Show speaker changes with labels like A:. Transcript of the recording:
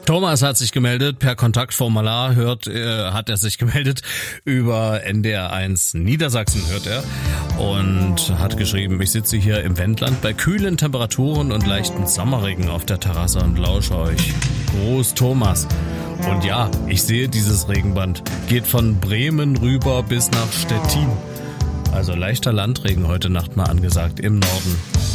A: Thomas hat sich gemeldet, per Kontaktformular hat er sich gemeldet, über NDR1 Niedersachsen hört er und hat geschrieben, ich sitze hier im Wendland bei kühlen Temperaturen und leichten Sommerregen auf der Terrasse und lausche euch. Gruß Thomas. Und ja, ich sehe dieses Regenband, geht von Bremen rüber bis nach Stettin. Also leichter Landregen heute Nacht mal angesagt im Norden.